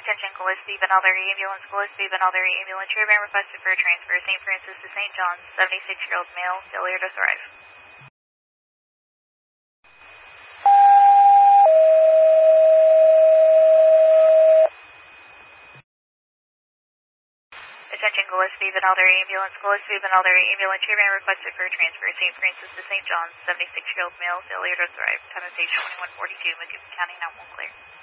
Attention Gillespie, Benalder Ambulance, Gillespie, Benalder Ambulance. Chairman requested for a transfer. St. Francis to St. John's, 76-year-old male, failure to thrive. Attention Gillespie, Benalder Ambulance, Gillespie, Benalder Ambulance. Chairman requested for a transfer. St. Francis to St. John's, 76-year-old male, failure to thrive. Time of station 2142, Macomb County, 91 clear.